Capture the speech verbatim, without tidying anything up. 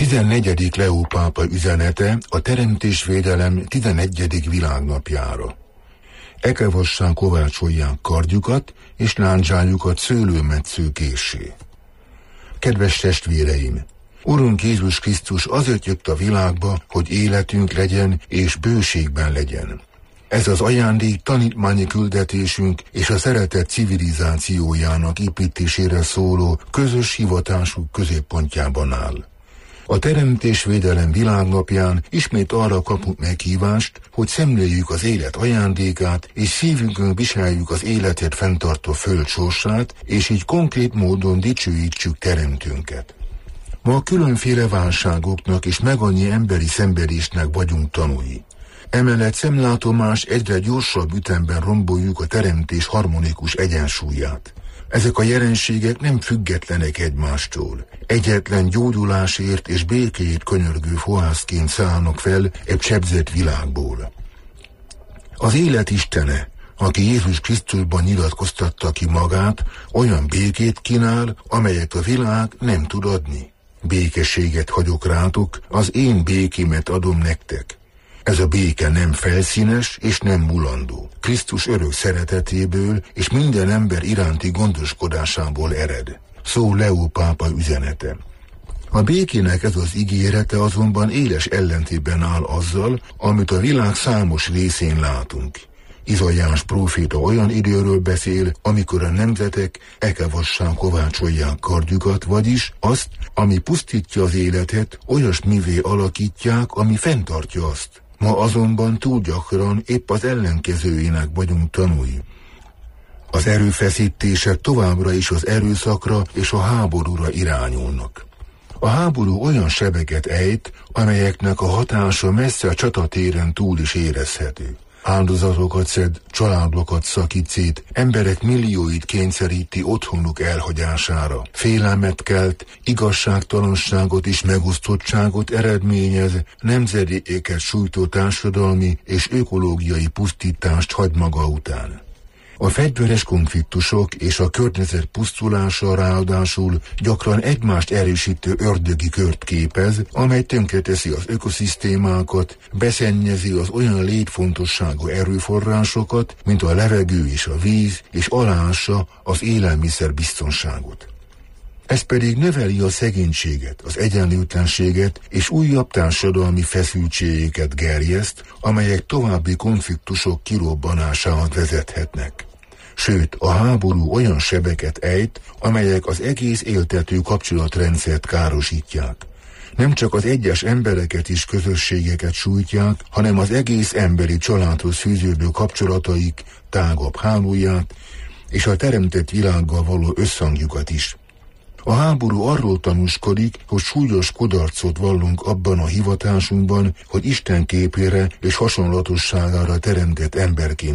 tizennegyedik Leó pápa üzenete a teremtésvédelem tizennegyedik világnapjára. Ekevassán kovácsolják kardjukat, és lándzsájukat szőlőmetsző késsé. Kedves testvéreim! Urunk Jézus Krisztus azért jött a világba, hogy életünk legyen és bőségben legyen. Ez az ajándék tanítmányi küldetésünk és a szeretet civilizációjának építésére szóló közös hivatásuk középpontjában áll. A teremtésvédelem világnapján ismét arra kapunk meghívást, hogy szemléljük az élet ajándékát, és szívünkön viseljük az életet fenntartó föld sorsát, és így konkrét módon dicsőítsük teremtőnket. Ma a különféle válságoknak és megannyi emberi szenvedésnek vagyunk tanúi. Emellett szemlátomás egyre gyorsabb ütemben romboljuk a teremtés harmonikus egyensúlyát. Ezek a jelenségek nem függetlenek egymástól. Egyetlen gyógyulásért és békéért könyörgő fohászként szállnak fel egy sebzett világból. Az élet istene, aki Jézus Krisztusban nyilatkoztatta ki magát, olyan békét kínál, amelyet a világ nem tud adni. Békességet hagyok rátok, az én békémet adom nektek. Ez a béke nem felszínes és nem mulandó. Krisztus örök szeretetéből és minden ember iránti gondoskodásából ered. Szó Leó pápa üzenete. A békének ez az ígérete azonban éles ellentétben áll azzal, amit a világ számos részén látunk. Izaiás próféta olyan időről beszél, amikor a nemzetek ekevassán kovácsolják kardjukat, vagyis azt, ami pusztítja az életet, olyasmivé alakítják, ami fenntartja azt. Ma azonban túl gyakran épp az ellenkezőjének vagyunk tanúi. Az erőfeszítések továbbra is az erőszakra és a háborúra irányulnak. A háború olyan sebeket ejt, amelyeknek a hatása messze a csatatéren túl is érezhető. Áldozatokat szed, családokat szakít szét, emberek millióit kényszeríti otthonuk elhagyására. Félelmet kelt, igazságtalanságot és megosztottságot eredményez, nemzedékeket sújtó társadalmi és ökológiai pusztítást hagy maga után. A fegyveres konfliktusok és a környezet pusztulása ráadásul gyakran egymást erősítő ördögi kört képez, amely tönkreteszi az ökoszisztémákat, beszennyezi az olyan létfontosságú erőforrásokat, mint a levegő és a víz, és aláássa az élelmiszer biztonságot. Ez pedig növeli a szegénységet, az egyenlőtlenséget és újabb társadalmi feszültségeket gerjeszt, amelyek további konfliktusok kirobbanásához vezethetnek. Sőt, a háború olyan sebeket ejt, amelyek az egész éltető kapcsolatrendszert károsítják. Nem csak az egyes embereket és közösségeket sújtják, hanem az egész emberi családhoz fűződő kapcsolataik tágabb hálóját és a teremtett világgal való összhangjukat is. A háború arról tanúskodik, hogy súlyos kudarcot vallunk abban a hivatásunkban, hogy Isten képére és hasonlatosságára teremtett emberként